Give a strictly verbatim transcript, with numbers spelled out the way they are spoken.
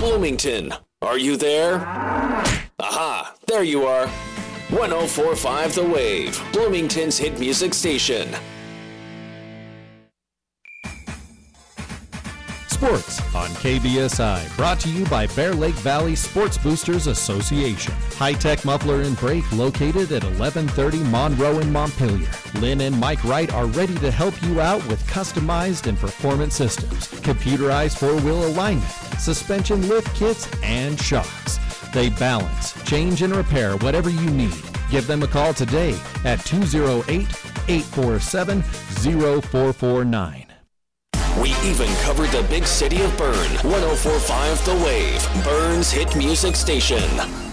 Bloomington, are you there? Aha, there you are. one oh four point five The Wave, Bloomington's hit music station. Sports on K B S I, brought to you by Bear Lake Valley Sports Boosters Association. High-tech muffler and brake located at eleven thirty Monroe in Montpelier. Lynn and Mike Wright are ready to help you out with customized and performance systems, computerized four-wheel alignment, suspension lift kits, and shocks. They balance, change, and repair whatever you need. Give them a call today at two oh eight, eight four seven, oh four four nine. We even covered the big city of Bern. one oh four point five The Wave, Bern's hit music station.